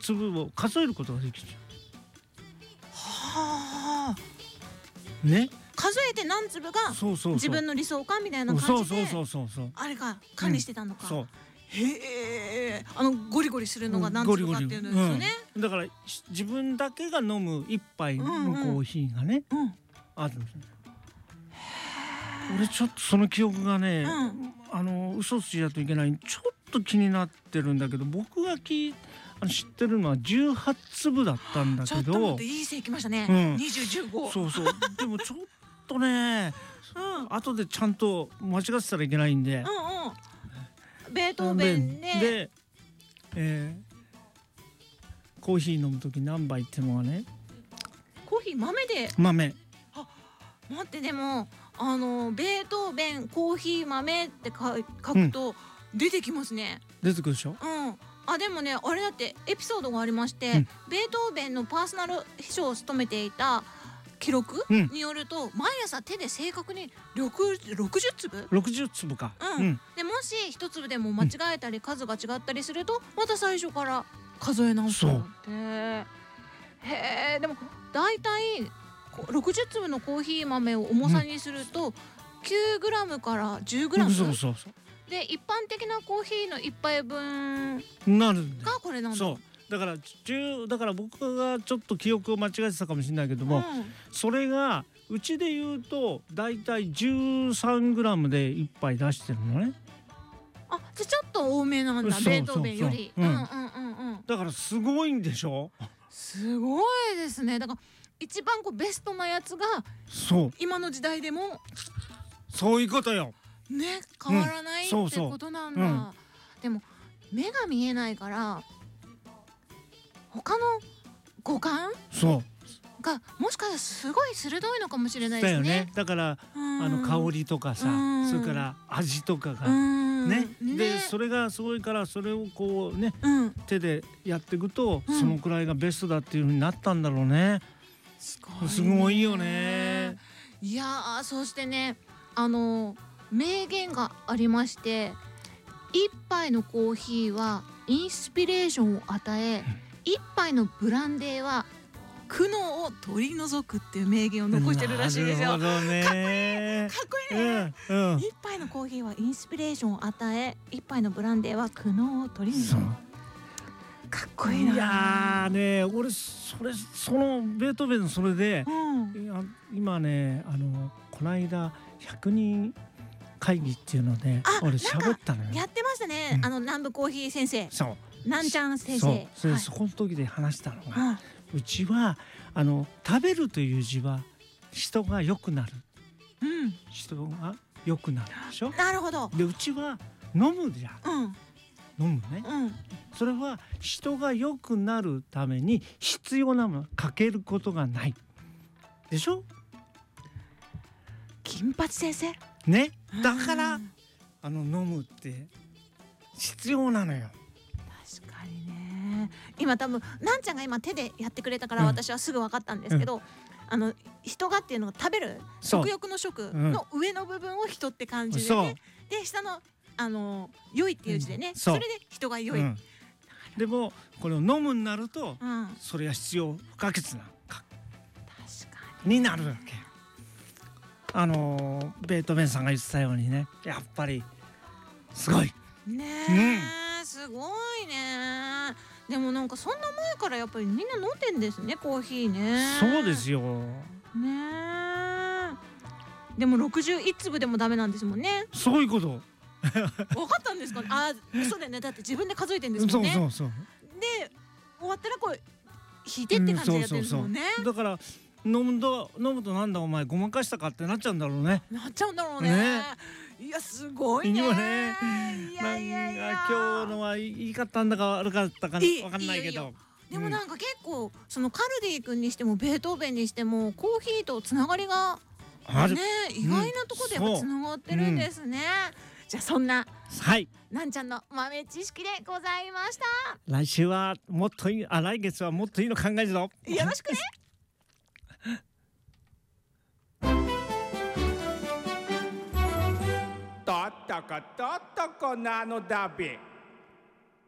粒を数えることができる。 はあ。 ね。 数えて何粒がそうそうそう自分の理想かみたいな感じで、 そうあれか管理してたのか。 そう。 へえ。ゴリゴリするのが何粒かっていうのですよね。 だから自分だけが飲む一杯のコーヒーがね、あるんですよ。俺ちょっとその記憶がね、嘘ついちゃうといけない、ちょっと気になってるんだけど、僕が知ってるのは18粒だったんだけど。 ちょっと待って、いい線いきましたね。20、15。 そうそう。でもちょっとね、後でちゃんと間違ってたらいけないんで。 ベートーベンで、 コーヒー飲むとき何杯っていうのはね。 コーヒー豆で。 豆。 あ、待って、でもベートーベンコーヒー豆って書くと出てきますね。 出てくるでしょ。 でもね、あれだってエピソードがありまして、ベートーベンのパーソナル秘書を務めていた記録によると、毎朝手で正確に60粒 60粒か。 でもし一粒でも間違えたり数が違ったりすると、また最初から数え直すんだって。へえ。でもだいたい60粒のコーヒー豆を重さにすると 9g から 10g。 そうそう。 で一般的なコーヒーの1杯分なるんだがこれなんだ。 そうだから僕がちょっと記憶を間違えてたかもしれないけども、それがうちで言うとだいたい 13g で1杯出してるのね。 じゃちょっと多めなんだ、ベートーベンより。 だからすごいんでしょ。 すごいですね。だから一番ベストなやつが今の時代でもそういうことよね、変わらないってことなんだ。でも目が見えないから他の五感がもしかしたらすごい鋭いのかもしれないですね。 だから香りとかさ、それから味とかがね、でそれがすごいから、それをこうね手でやっていくとそのくらいがベストだっていう風になったんだろうね。すごいよね。 いや、そしてね、名言がありまして、一杯のコーヒーはインスピレーションを与え、一杯のブランデーは苦悩を取り除くっていう名言を残してるらしいですよ。かっこいいね。一杯のコーヒーはインスピレーションを与え、一杯のブランデーは苦悩を取り除く。かっこいいな。 いやね、俺そのベートーベンのそれで、今ねこの間100人会議っていうので俺喋ったのよ。 やってましたね、南部コーヒー先生。 そう、 なんちゃん先生。 そこの時で話したのが、うちは食べるという字は人が良くなる、人が良くなるでしょ。 なるほど。 でうちは飲むじゃん、飲むね、それは人が良くなるために必要なものかけることがないでしょ。 金八先生ね、だから飲むって必要なのよ。 確かにね。今多分なんちゃんが今手でやってくれたから私はすぐ分かったんですけど、人がっていうのが食べる食欲の食の上の部分を人って感じでね、で下の良いっていう字でね、それで人が良い。 でもこれを飲むになるとそれが必要不可欠なになるわけ。ベートーベンさんが言ってたようにね、やっぱりすごいね。すごいね。でもなんかそんな前からやっぱりみんな飲んでんですね、コーヒーね。 そうですよね。でも61粒でもダメなんですもんね。 そういうこと。 分かったんですかね。そうだよね。だって自分で数えてんですもんね。 そう。 で終わったら引いてって感じでやってるんですもんね。 だから飲むとなんだお前ごまかしたかってなっちゃうんだろうね。 なっちゃうんだろうね。いやすごいね。 今ね、今日のはいいかったんだか悪かったかわかんないけど。 でもなんか結構そのカルディ君にしてもベートーベンにしてもコーヒーとつながりがね、意外なところでやっぱつながってるんですね。じゃあそんななんちゃんの豆知識でございました。 来週はもっといい、来月はもっといいの考えるぞ。 よろしくね。 とっとこなのだべ。